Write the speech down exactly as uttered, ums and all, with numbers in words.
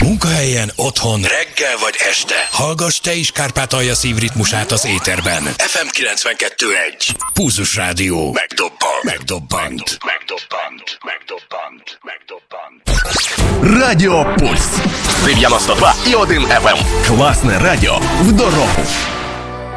Munkahelyen, otthon, reggel vagy este. Hallgass te is Kárpátalja szívritmusát az éterben. ef em kilencvenkettő egy. Pulzus Rádió. Megdobbant. Megdobbant. Megdobbant. Megdobbant. Megdobbant. Радіо Пульс. дев'яносто два і один еф ем. Класне радіо в дорогу.